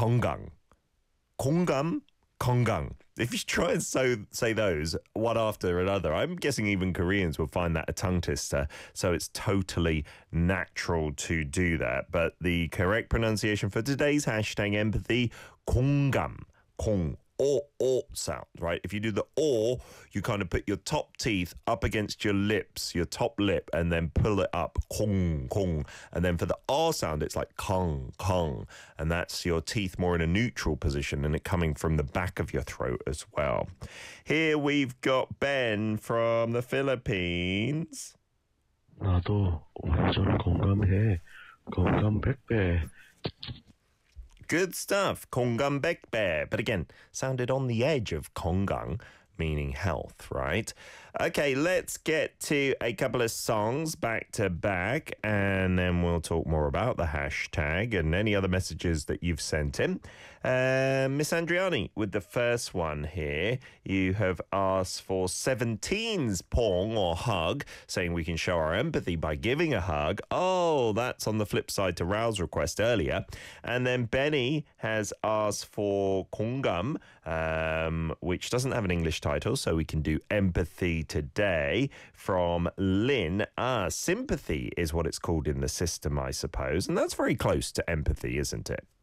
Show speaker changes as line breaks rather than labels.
건강. 공감, 건강. If you try and say those one after another, I'm guessing even Koreans will find that a tongue twister. So it's totally natural to do that. But the correct pronunciation for today's hashtag empathy, 공감, 공. Or sound, right? If you do the or, you kind of put your top teeth up against your lips, your top lip, and then pull it up, kong, kong. And then for the R sound, it's like kong, kong. And that's your teeth more in a neutral position and it coming from the back of your throat as well. Here we've got Ben from the Philippines.
나도 완전 공감해. 공감 100배.
Good stuff. 건강백배. But again, sounded on the edge of 건강, meaning health, right? Okay, let's get to a couple of songs back to back, and then we'll talk more about the hashtag and any other messages that you've sent in. Miss Andriani, with the first one here, you have asked for 17's pong or hug, saying we can show our empathy by giving a hug. Oh, that's on the flip side to Raoul's request earlier. And then Benny has asked for 공감, which doesn't have an English title, so we can do empathy today. From Lynn, sympathy is what it's called in the system, I suppose. And that's very close to empathy, isn't it?